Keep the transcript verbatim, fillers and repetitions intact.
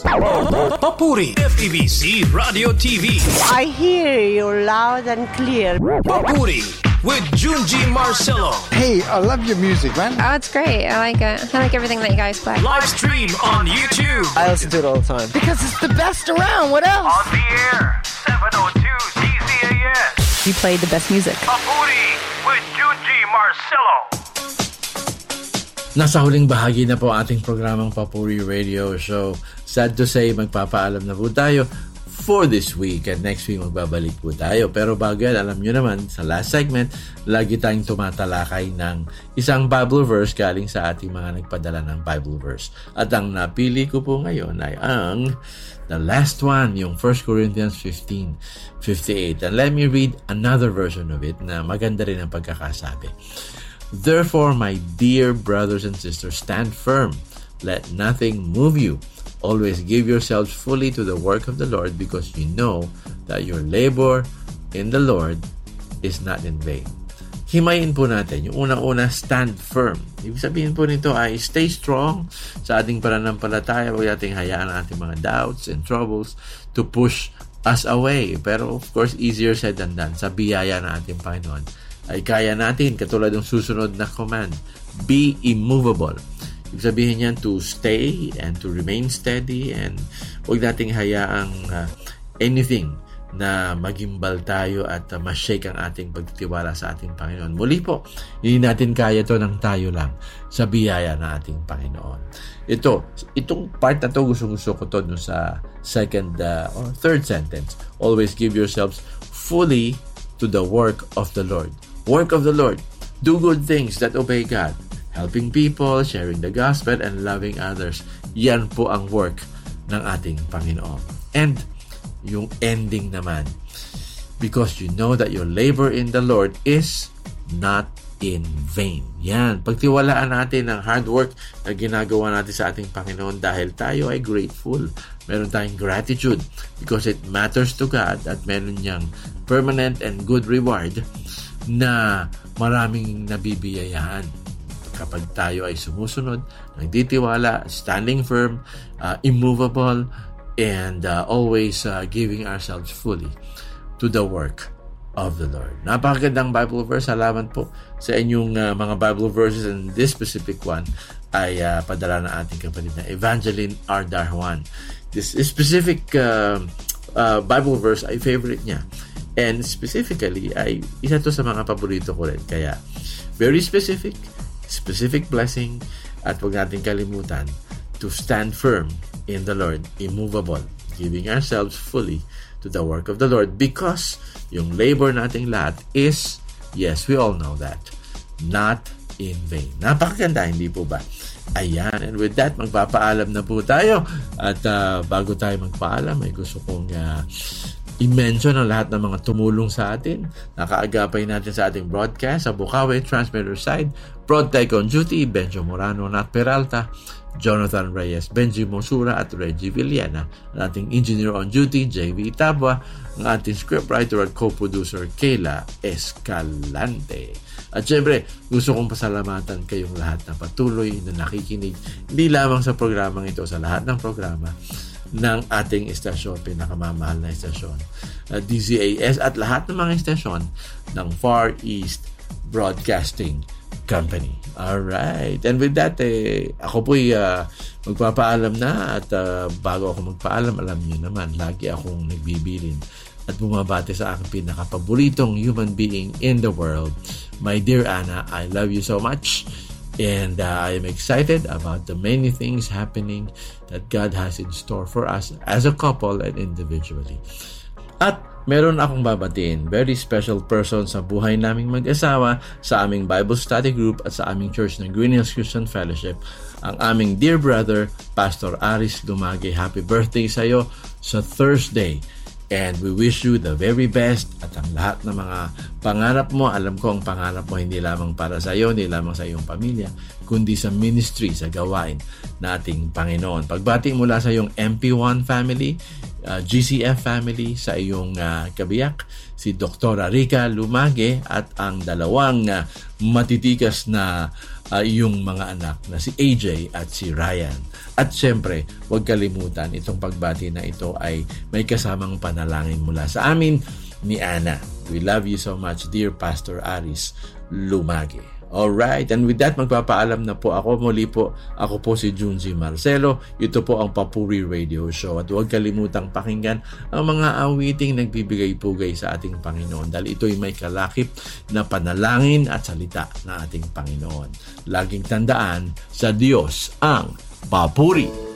Papuri F E B C Radio T V. I hear you loud and clear. Papuri with Junji Marcelo. Hey, I love your music, man. Oh, it's great. I like it. I like everything that you guys play. Live stream on YouTube. I listen to it all the time. Because it's the best around. What else? On the air, seven oh two C Z A S. You played the best music. Papuri with Junji Marcelo. Nasa huling bahagi na po ating programang Papuri Radio Show. Sad to say, magpapaalam na po tayo for this week, and next week magbabalik po tayo. Pero bago yan, alam nyo naman, sa last segment, lagi tayong tumatalakay ng isang Bible verse galing sa ating mga nagpadala ng Bible verse. At ang napili ko po ngayon ay ang the last one, yung First Corinthians fifteen fifty-eight. And let me read another version of it na maganda rin ang pagkakasabi. Therefore, my dear brothers and sisters, stand firm. Let nothing move you. Always give yourselves fully to the work of the Lord, because you know that your labor in the Lord is not in vain. Himayin po natin. Yung unang-una, stand firm. Ibig sabihin po nito ay stay strong sa ating pananampalataya. Huwag nating hayaan ang ating mga doubts and troubles to push us away. Pero of course, easier said than done. Sa biyaya ng ating Panginoon ay kaya natin, katulad ng susunod na command, be immovable. Ibig sabihin niyan to stay and to remain steady, and huwag nating hayaang uh, anything na magimbal tayo at uh, ma-shake ang ating pagtitiwala sa ating Panginoon. Muli po, hindi natin kaya to ng tayo lang sa biyaya ng ating Panginoon. Ito, itong part na to, gusto-gusto ko to no sa second uh, or third sentence. Always give yourselves fully to the work of the Lord. Work of the Lord. Do good things that obey God. Helping people, sharing the gospel, and loving others. Yan po ang work ng ating Panginoon. And yung ending naman, because you know that your labor in the Lord is not in vain. Yan. Pagtiwalaan natin ang hard work na ginagawa natin sa ating Panginoon dahil tayo ay grateful. Meron tayong gratitude because it matters to God at meron niyang permanent and good reward na maraming nabibiyayahan kapag tayo ay sumusunod, nagtitiwala, standing firm, uh, immovable, and uh, always uh, giving ourselves fully to the work of the Lord. Napakagandang Bible verse. Salamat po sa inyong uh, mga Bible verses, and this specific one ay uh, padala na ating kapatid na Evangeline R. Darwan. This specific uh, uh, Bible verse ay favorite niya. And specifically, ay isa to sa mga paborito ko rin. Kaya, very specific, specific blessing, at huwag natin kalimutan to stand firm in the Lord, immovable, giving ourselves fully to the work of the Lord, because yung labor nating lahat is, yes, we all know that, not in vain. Napakaganda, hindi po ba? Ayan, and with that, magpapaalam na po tayo. At uh, bago tayo magpaalam, ay gusto kong uh, i-mention ang lahat ng mga tumulong sa atin. Nakaagapay natin sa ating broadcast sa Bukawi Transmitter Side, ProdTech on Duty, Benjo Morano, Nat Peralta, Jonathan Reyes, Benji Mosura at Reggie Villena. Ang ating engineer on duty, J V Tabwa. Ang ating scriptwriter at co-producer, Kayla Escalante. At syempre, gusto kong pasalamatan kayong lahat na patuloy na nakikinig, hindi lamang sa programang ito, sa lahat ng programa ng ating istasyon, pinakamamahal na istasyon, uh, D Z A S, at lahat ng mga istasyon ng Far East Broadcasting Company. Alright. And with that, eh, ako po'y uh, magpapaalam na, at uh, bago ako magpaalam, alam niyo naman, lagi akong nagbibilin at bumabati sa aking pinakapaboritong human being in the world. My dear Anna, I love you so much. And uh, I am excited about the many things happening that God has in store for us as a couple and individually. At meron akong babatiin, very special person sa buhay naming mag-asawa, sa aming Bible study group at sa aming church ng Green Hills Christian Fellowship, ang aming dear brother, Pastor Aris Lumage. Happy birthday sa'yo sa Thursday. And we wish you the very best, at ang lahat ng mga pangarap mo. Alam ko ang pangarap mo hindi lamang para sa iyo, hindi lamang sa iyong pamilya, kundi sa ministry, sa gawain nating Panginoon. Pagbati mula sa iyong M P one family, uh, G C F family, sa iyong uh, kabiyak, si Doktora Rica Lumage, at ang dalawang uh, matitikas na uh, yung mga anak na si A J at si Ryan. At syempre, huwag kalimutan, itong pagbati na ito ay may kasamang panalangin mula sa amin ni Ana. We love you so much, dear Pastor Aris Lumage. Alright, and with that, magpapaalam na po ako. Muli po, ako po si Junji Marcelo. Ito po ang Papuri Radio Show. At huwag kalimutang pakinggan ang mga awiting nagbibigay-pugay sa ating Panginoon. Dahil ito'y may kalakip na panalangin at salita ng ating Panginoon. Laging tandaan, sa Diyos ang papuri.